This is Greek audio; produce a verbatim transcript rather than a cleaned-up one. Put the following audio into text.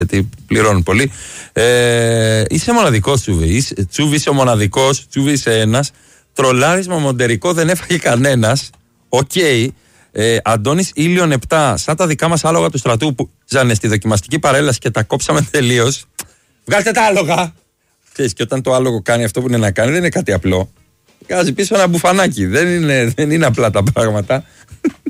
γιατί πληρώνουν πολύ. Ε, είσαι μοναδικός, Τσούβι. Τσούβι είσαι ο μοναδικός. Τσούβι είσαι ένας. Τρολάρισμα μοντερικό δεν έφαγε κανένας. Οκ. Okay. Ε, Αντώνης Ήλιον επτά. Σαν τα δικά μας άλογα του στρατού που ζανε στη δοκιμαστική παρέλαση και τα κόψαμε τελείως. Βγάλτε τα άλογα! Ξέρεις, και όταν το άλογο κάνει αυτό που είναι να κάνει, δεν είναι κάτι απλό. Βγάζει πίσω ένα μπουφανάκι. Δεν είναι, δεν είναι απλά τα πράγματα.